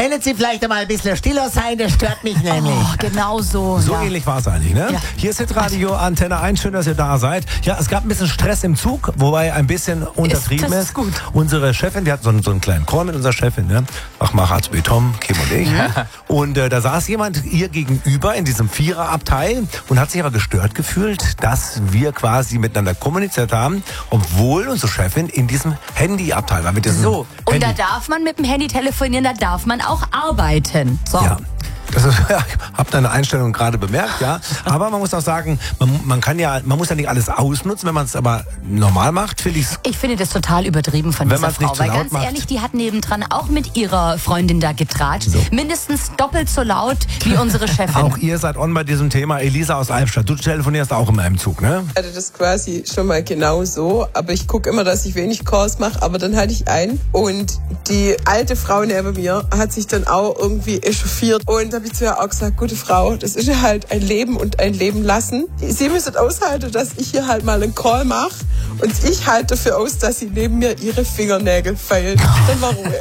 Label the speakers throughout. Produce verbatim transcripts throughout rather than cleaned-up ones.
Speaker 1: Können Sie vielleicht einmal ein bisschen stiller sein? Das stört mich nämlich.
Speaker 2: Oh, genau so.
Speaker 3: So
Speaker 2: ja.
Speaker 3: ähnlich war es eigentlich, ne?
Speaker 2: Ja.
Speaker 3: Hier ist Hitradio Antenne eins, schön, dass ihr da seid. Ja, es gab ein bisschen Stress im Zug, wobei ein bisschen untertrieben
Speaker 2: das
Speaker 3: ist.
Speaker 2: ist gut.
Speaker 3: Unsere Chefin, wir hatten so einen, so einen kleinen Call mit unserer Chefin, ne? Ach, mach als Tom, Kim und ich. Und äh, da saß jemand ihr gegenüber in diesem Viererabteil und hat sich aber gestört gefühlt, dass wir quasi miteinander kommuniziert haben, obwohl unsere Chefin in diesem Handyabteil war. Mit diesem
Speaker 2: So, und
Speaker 3: Handy.
Speaker 2: da darf man mit dem Handy telefonieren, da darf man auch arbeiten. So.
Speaker 3: Ja. Das ist, ja, ich habe deine Einstellung gerade bemerkt, ja. Aber man muss auch sagen, man, man kann ja, man muss ja nicht alles ausnutzen, wenn man es aber normal macht, finde ich es.
Speaker 2: Ich finde das total übertrieben von
Speaker 3: Wenn
Speaker 2: dieser
Speaker 3: man's nicht
Speaker 2: Frau,
Speaker 3: zu
Speaker 2: weil
Speaker 3: laut
Speaker 2: ganz
Speaker 3: macht.
Speaker 2: ehrlich, die hat nebendran auch mit ihrer Freundin da getratscht.
Speaker 3: So.
Speaker 2: Mindestens doppelt so laut wie unsere Chefin.
Speaker 3: Auch ihr seid on bei diesem Thema. Elisa aus Albstadt, du telefonierst auch immer im Zug, ne?
Speaker 4: Ich hatte das quasi schon mal genau so, aber ich gucke immer, dass ich wenig Calls mache, aber dann hatte ich einen und die alte Frau neben mir hat sich dann auch irgendwie echauffiert und habe ich zu ihr auch gesagt, gute Frau, das ist ja halt ein Leben und ein Leben lassen. Sie müssen aushalten, dass ich hier halt mal einen Call mache und ich halte dafür aus, dass sie neben mir ihre Fingernägel feilt. Dann war Ruhe.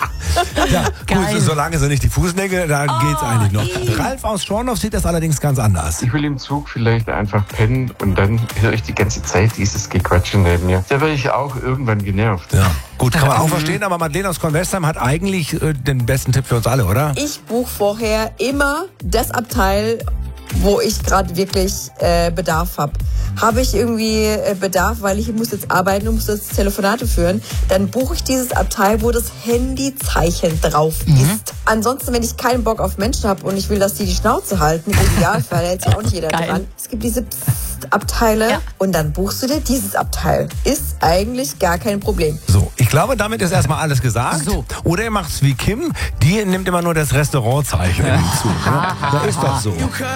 Speaker 3: Ja,
Speaker 2: Geil.
Speaker 3: gut, solange sie nicht die Fußnägel, da
Speaker 2: Oh,
Speaker 3: geht's eigentlich noch.
Speaker 2: ih.
Speaker 3: Ralf aus Schorndorf sieht das allerdings ganz anders.
Speaker 5: Ich will im Zug vielleicht einfach pennen und dann höre ich die ganze Zeit dieses Gequatsche neben mir. Da werde ich auch irgendwann genervt.
Speaker 3: Ja, gut, kann man auch verstehen, aber Madeleine aus Convestheim hat eigentlich äh, den besten Tipp für uns alle, oder?
Speaker 6: Ich buche vorher immer das Abteil, wo ich gerade wirklich äh, Bedarf habe. Habe ich irgendwie äh, Bedarf, weil ich muss jetzt arbeiten und muss jetzt Telefonate führen, dann buche ich dieses Abteil, wo das Handyzeichen drauf ist. Ansonsten, wenn ich keinen Bock auf Menschen habe und ich will, dass die die Schnauze halten, im Idealfall hält sich auch nicht jeder
Speaker 2: Geil.
Speaker 6: dran. Es gibt diese Psst-Abteile
Speaker 2: Ja.
Speaker 6: und dann buchst du dir dieses Abteil. Ist eigentlich gar kein Problem.
Speaker 3: So, ich glaube, damit ist erstmal alles gesagt.
Speaker 2: So.
Speaker 3: Oder ihr macht's wie Kim, die nimmt immer nur das Restaurantzeichen im Zug. Ne? Da ist doch so.